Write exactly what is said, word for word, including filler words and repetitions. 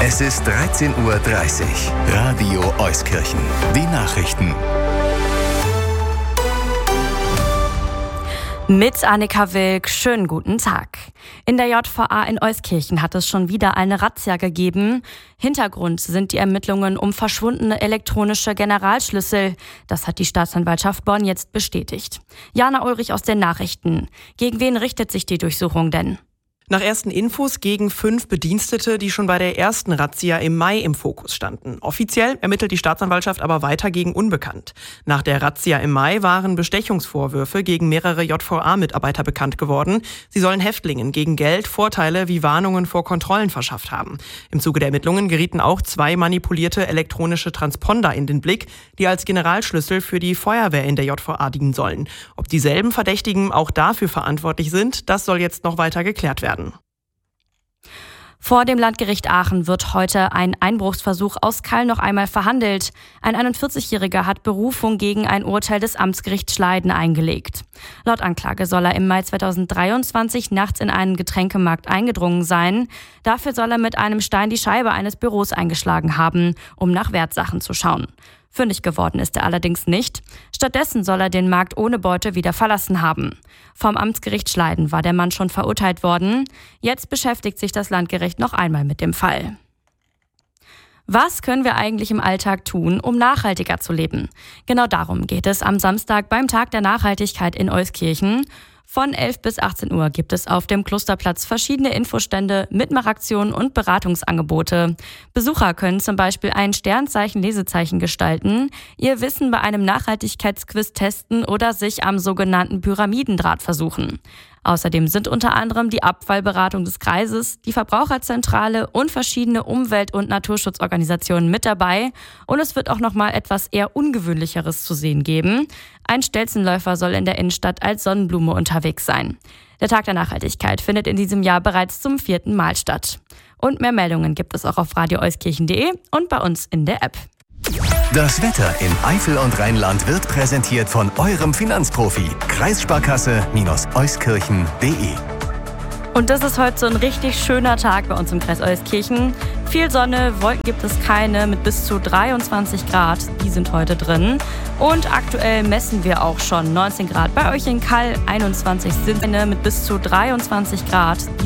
Es ist dreizehn Uhr dreißig. Radio Euskirchen. Die Nachrichten. Mit Annika Wilk, schönen guten Tag. In der J V A in Euskirchen hat es schon wieder eine Razzia gegeben. Hintergrund sind die Ermittlungen um verschwundene elektronische Generalschlüssel. Das hat die Staatsanwaltschaft Bonn jetzt bestätigt. Jana Ulrich aus den Nachrichten. Gegen wen richtet sich die Durchsuchung denn? Nach ersten Infos gegen fünf Bedienstete, die schon bei der ersten Razzia im Mai im Fokus standen. Offiziell ermittelt die Staatsanwaltschaft aber weiter gegen Unbekannt. Nach der Razzia im Mai waren Bestechungsvorwürfe gegen mehrere J V A-Mitarbeiter bekannt geworden. Sie sollen Häftlingen gegen Geld Vorteile wie Warnungen vor Kontrollen verschafft haben. Im Zuge der Ermittlungen gerieten auch zwei manipulierte elektronische Transponder in den Blick, die als Generalschlüssel für die Feuerwehr in der J V A dienen sollen. Ob dieselben Verdächtigen auch dafür verantwortlich sind, das soll jetzt noch weiter geklärt werden. Vor dem Landgericht Aachen wird heute ein Einbruchsversuch aus Kall noch einmal verhandelt. Ein einundvierzigjähriger hat Berufung gegen ein Urteil des Amtsgerichts Schleiden eingelegt. Laut Anklage soll er im Mai zweitausenddreiundzwanzig nachts in einen Getränkemarkt eingedrungen sein. Dafür soll er mit einem Stein die Scheibe eines Büros eingeschlagen haben, um nach Wertsachen zu schauen. Fündig geworden ist er allerdings nicht. Stattdessen soll er den Markt ohne Beute wieder verlassen haben. Vom Amtsgericht Schleiden war der Mann schon verurteilt worden. Jetzt beschäftigt sich das Landgericht noch einmal mit dem Fall. Was können wir eigentlich im Alltag tun, um nachhaltiger zu leben? Genau darum geht es am Samstag beim Tag der Nachhaltigkeit in Euskirchen. Von elf bis achtzehn Uhr gibt es auf dem Klosterplatz verschiedene Infostände, Mitmachaktionen und Beratungsangebote. Besucher können zum Beispiel ein Sternzeichen-Lesezeichen gestalten, ihr Wissen bei einem Nachhaltigkeitsquiz testen oder sich am sogenannten Pyramidendraht versuchen. Außerdem sind unter anderem die Abfallberatung des Kreises, die Verbraucherzentrale und verschiedene Umwelt- und Naturschutzorganisationen mit dabei. Und es wird auch noch mal etwas eher Ungewöhnlicheres zu sehen geben. Ein Stelzenläufer soll in der Innenstadt als Sonnenblume unterwegs sein. Der Tag der Nachhaltigkeit findet in diesem Jahr bereits zum vierten Mal statt. Und mehr Meldungen gibt es auch auf radio euskirchen punkt de und bei uns in der App. Das Wetter in Eifel und Rheinland wird präsentiert von eurem Finanzprofi. Kreissparkasse-Euskirchen punkt de. Und das ist heute so ein richtig schöner Tag bei uns im Kreis Euskirchen. Viel Sonne, Wolken gibt es keine, mit bis zu dreiundzwanzig Grad, die sind heute drin. Und aktuell messen wir auch schon neunzehn Grad bei euch in Kall, einundzwanzig sind mit bis zu dreiundzwanzig Grad. Die